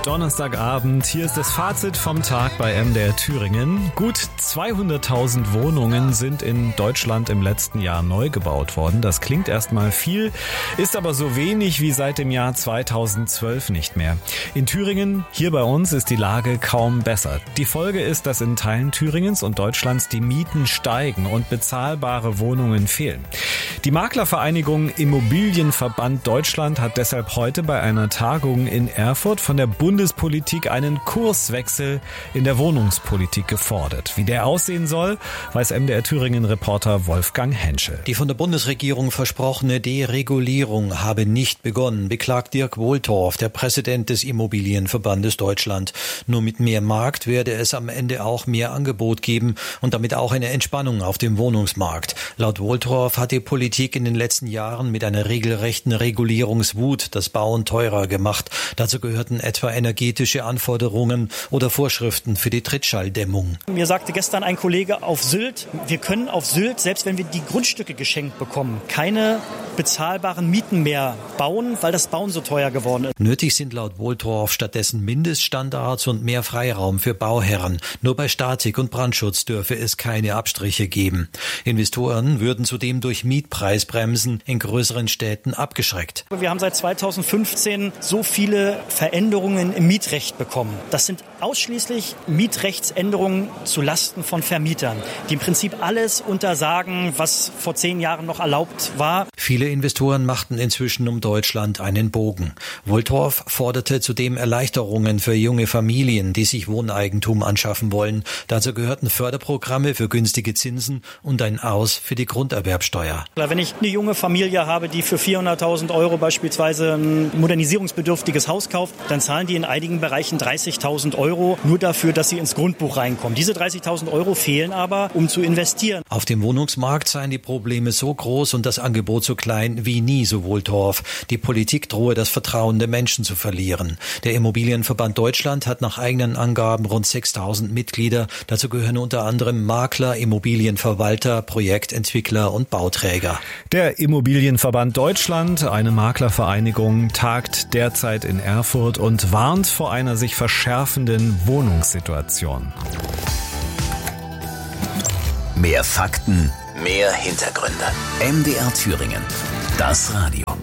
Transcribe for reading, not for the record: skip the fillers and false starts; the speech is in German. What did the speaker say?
Donnerstagabend, hier ist das Fazit vom Tag bei MDR Thüringen. Gut 200.000 Wohnungen sind in Deutschland im letzten Jahr neu gebaut worden. Das klingt erstmal viel, ist aber so wenig wie seit dem Jahr 2012 nicht mehr. In Thüringen, hier bei uns, ist die Lage kaum besser. Die Folge ist, dass in Teilen Thüringens und Deutschlands die Mieten steigen und bezahlbare Wohnungen fehlen. Die Maklervereinigung Immobilienverband Deutschland hat deshalb heute bei einer Tagung in Erfurt von der Bundespolitik einen Kurswechsel in der Wohnungspolitik gefordert. Wie der aussehen soll, weiß MDR Thüringen-Reporter Wolfgang Henschel. Die von der Bundesregierung versprochene Deregulierung habe nicht begonnen, beklagt Dirk Wohltorf, der Präsident des Immobilienverbandes Deutschland. Nur mit mehr Markt werde es am Ende auch mehr Angebot geben und damit auch eine Entspannung auf dem Wohnungsmarkt. Laut Wohltorf hat die Politik in den letzten Jahren mit einer regelrechten Regulierungswut das Bauen teurer gemacht. Dazu gehörten etwa energetische Anforderungen oder Vorschriften für die Trittschalldämmung. Mir sagte gestern ein Kollege auf Sylt, wir können auf Sylt, selbst wenn wir die Grundstücke geschenkt bekommen, keine bezahlbaren Mieten mehr bauen, weil das Bauen so teuer geworden ist. Nötig sind laut Wohltorf stattdessen Mindeststandards und mehr Freiraum für Bauherren. Nur bei Statik und Brandschutz dürfe es keine Abstriche geben. Investoren würden zudem durch Mietpreisbremsen in größeren Städten abgeschreckt. Wir haben seit 2015 so viele Veränderungen im Mietrecht bekommen. Das sind ausschließlich Mietrechtsänderungen zu Lasten von Vermietern, die im Prinzip alles untersagen, was vor 10 Jahren noch erlaubt war. Viele Investoren machten inzwischen um Deutschland einen Bogen. Wohltorf forderte zudem Erleichterungen für junge Familien, die sich Wohneigentum anschaffen wollen. Dazu gehörten Förderprogramme für günstige Zinsen und ein Aus für die Grunderwerbsteuer. Wenn ich eine junge Familie habe, die für 400.000 Euro beispielsweise ein modernisierungsbedürftiges Haus kauft, dann zahlen die in einigen Bereichen 30.000 Euro nur dafür, dass sie ins Grundbuch reinkommen. Diese 30.000 Euro fehlen aber, um zu investieren. Auf dem Wohnungsmarkt seien die Probleme so groß und das Angebot so klein wie nie, so Wohltorf. Die Politik drohe das Vertrauen der Menschen zu verlieren. Der Immobilienverband Deutschland hat nach eigenen Angaben rund 6.000 Mitglieder. Dazu gehören unter anderem Makler, Immobilienverwalter, Projektentwickler und Bauträger. Der Immobilienverband Deutschland, eine Maklervereinigung, tagt derzeit in Erfurt und warnt vor einer sich verschärfenden Wohnungssituation. Mehr Fakten, mehr Hintergründe. MDR Thüringen. Das Radio.